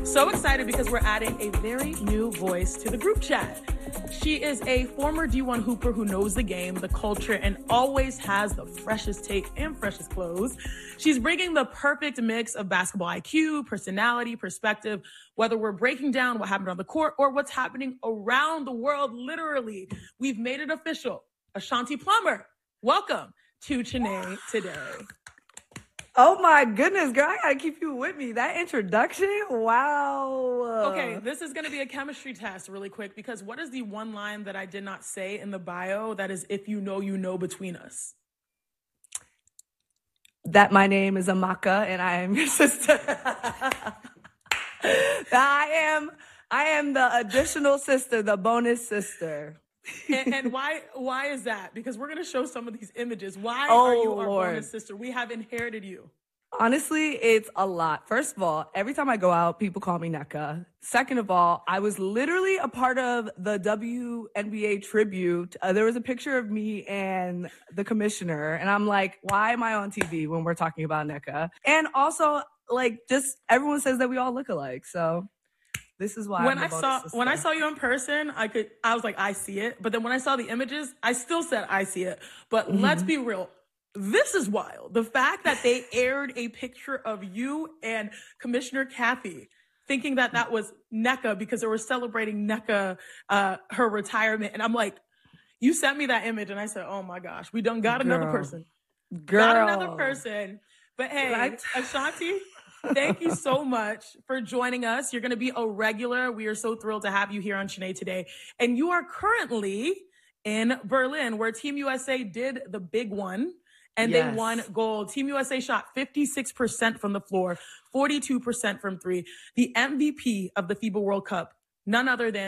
So excited because we're adding a very new voice to the group chat. She is a former D1 hooper who knows the game, the culture, and always has the freshest take and freshest clothes. She's bringing the perfect mix of basketball IQ, personality, perspective, whether we're breaking down what happened on the court or what's happening around the world, literally. We've made it official. Ashanti Plummer, welcome to Chiney Today. Oh my goodness, girl, I gotta keep you with me. That introduction, wow. Okay, this is gonna be a chemistry test really quick because what is the one line that I did not say in the bio that is if you know between us? That my name is Amaka and I am your sister. I am the additional sister, the bonus sister. and why is that? Because we're going to show some of these images. Why are you our bonus sister? We have inherited you. Honestly, it's a lot. First of all, every time I go out, people call me Nneka. Second of all, I was literally a part of the WNBA tribute. There was a picture of me and the commissioner, and I'm like, why am I on TV when we're talking about Nneka? And also, like, just everyone says that we all look alike, so... This is why when I saw you in person, I was like, I see it. But then when I saw the images, I still said I see it. But let's be real. This is wild. The fact that they aired a picture of you and Commissioner Kathy thinking that was Nneka because they were celebrating Nneka, her retirement. And I'm like, you sent me that image and I said, oh my gosh, we done got another person. Got another person. But hey, Ashanti, thank you so much for joining us. You're going to be a regular. We are so thrilled to have you here on Chiney Today. And you are currently in Berlin, where Team USA did the big one, and they won gold. Team USA shot 56% from the floor, 42% from three. The MVP of the FIBA World Cup, none other than